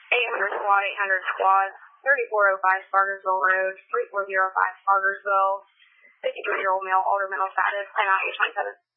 800 squad, 800 squad, 3405 Spargersville Road, 3405 Spargersville, 53-year-old male, older mental status, 10 out, 27.